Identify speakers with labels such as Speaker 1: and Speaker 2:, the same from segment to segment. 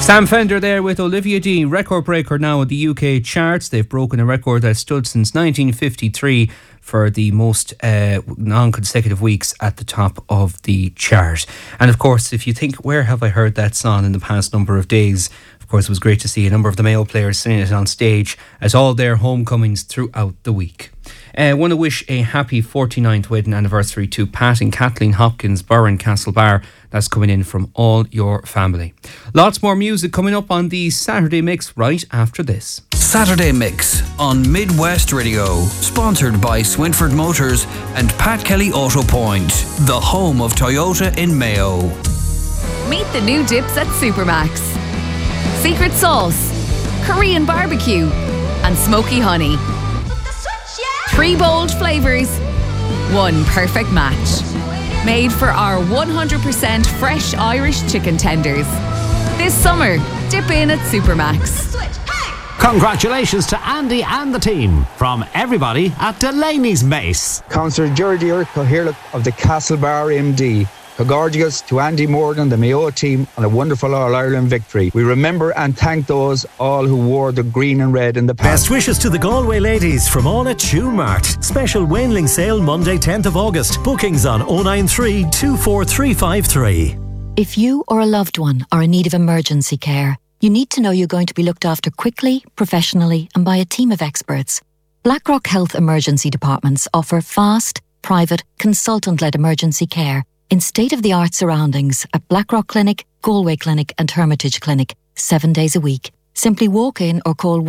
Speaker 1: Sam Fender there with Olivia Dean, record breaker now in the UK charts. They've broken a record that stood since 1953 for the most non-consecutive weeks at the top of the chart. And of course, if you think, where have I heard that song in the past number of days? Of course, it was great to see a number of the Mayo players singing it on stage as all their homecomings throughout the week. I want to wish a happy 49th wedding anniversary to Pat and Kathleen Hopkins, Burren Castlebar. That's coming in from all your family. Lots more music coming up on the Saturday Mix right after this.
Speaker 2: Saturday Mix on Midwest Radio, sponsored by Swinford Motors and Pat Kelly Auto Point, the home of Toyota in Mayo.
Speaker 3: Meet the new dips at Supermax. Secret sauce, Korean barbecue, and smoky honey. 3 bold flavours, 1 perfect match. Made for our 100% fresh Irish chicken tenders. This summer, dip in at Supermax.
Speaker 4: Congratulations to Andy and the team from everybody at Delaney's Mace.
Speaker 5: Councillor Georgie O'Hirlock of the Castlebar MD. Congratulations to Andy Morgan, the Mayo team, on a wonderful All-Ireland victory. We remember and thank those all who wore the green and red in the past.
Speaker 6: Best wishes to the Galway ladies from all at Tune Mart. Special Wainling sale Monday 10th of August. Bookings on 093 24353.
Speaker 7: If you or a loved one are in need of emergency care, you need to know you're going to be looked after quickly, professionally and by a team of experts. Blackrock Health Emergency Departments offer fast, private, consultant-led emergency care in state-of-the-art surroundings at Blackrock Clinic, Galway Clinic and Hermitage Clinic, 7 days a week. Simply walk in or call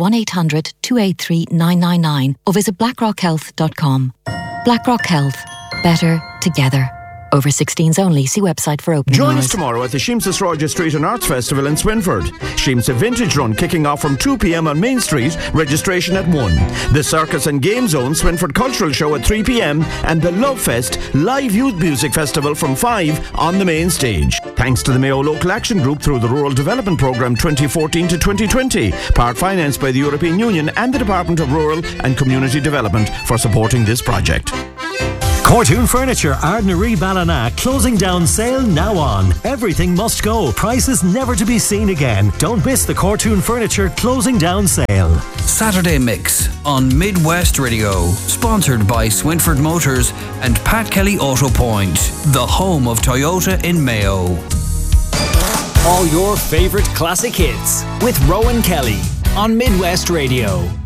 Speaker 7: 1-800-283-999 or visit blackrockhealth.com. Blackrock Health. Better together. Over 16s only. See website for opening
Speaker 8: Join
Speaker 7: hours.
Speaker 8: us tomorrow at the Sheems's Roger Street and Arts Festival in Swinford. Sheem's Vintage Run kicking off from 2 p.m. on Main Street, registration at 1. The Circus and Game Zone Swinford Cultural Show at 3 p.m. and the Love Fest live youth music festival from 5 on the main stage. Thanks to the Mayo Local Action Group through the Rural Development Programme 2014 to 2020, part financed by the European Union and the Department of Rural and Community Development for supporting this project.
Speaker 6: Cortoon Furniture, Ardnaree Ballina, closing down sale now on. Everything must go. Prices never to be seen again. Don't miss the Cortoon Furniture closing down sale.
Speaker 2: Saturday Mix on Midwest Radio, sponsored by Swinford Motors and Pat Kelly Auto Point, the home of Toyota in Mayo.
Speaker 9: All your favourite classic hits with Rowan Kelly on Midwest Radio.